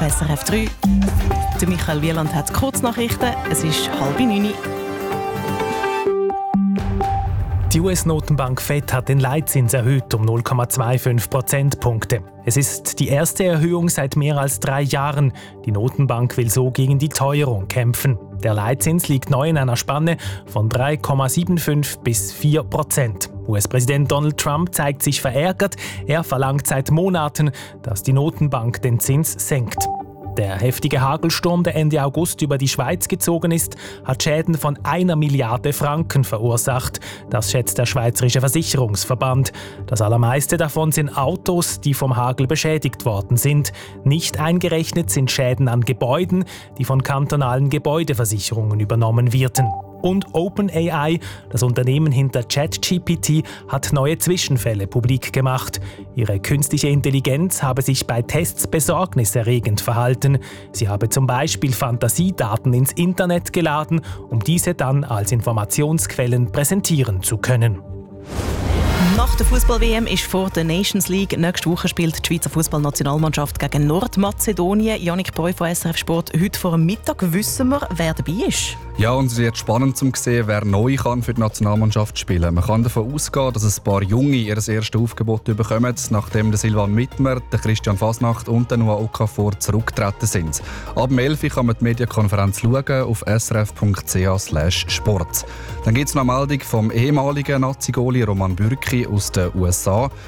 SRF 3. Der Michael Wieland hat Kurznachrichten. Es ist 8:30. Die US-Notenbank Fed hat den Leitzins erhöht um 0,25 Prozentpunkte. Es ist die erste Erhöhung seit mehr als 3 Jahren. Die Notenbank will so gegen die Teuerung kämpfen. Der Leitzins liegt neu in einer Spanne von 3,75 bis 4%. US-Präsident Donald Trump zeigt sich verärgert. Er verlangt seit Monaten, dass die Notenbank den Zins senkt. Der heftige Hagelsturm, der Ende August über die Schweiz gezogen ist, hat Schäden von 1 Milliarde Franken verursacht. Das schätzt der Schweizerische Versicherungsverband. Das allermeiste davon sind Autos, die vom Hagel beschädigt worden sind. Nicht eingerechnet sind Schäden an Gebäuden, die von kantonalen Gebäudeversicherungen übernommen werden. Und OpenAI, das Unternehmen hinter ChatGPT, hat neue Zwischenfälle publik gemacht. Ihre künstliche Intelligenz habe sich bei Tests besorgniserregend verhalten. Sie habe zum Beispiel Fantasiedaten ins Internet geladen, um diese dann als Informationsquellen präsentieren zu können. Nach der Fußball-WM ist vor der Nations League. Nächste Woche spielt die Schweizer Fußballnationalmannschaft gegen Nordmazedonien. Janik Breu von SRF Sport. Heute vor dem Mittag wissen wir, wer dabei ist. Ja, und es wird spannend zu sehen, wer neu kann für die Nationalmannschaft spielen. Man kann davon ausgehen, dass ein paar Junge ihr erstes Aufgebot bekommen, nachdem der Silvan Mittmer, der Christian Fasnacht und der Noah Okafor zurückgetreten sind. Ab 11 Uhr kann man die Medienkonferenz schauen auf srf.ch/sport. Dann gibt es noch eine Meldung vom ehemaligen Nazi-Goalie Roman Bürki aus den USA.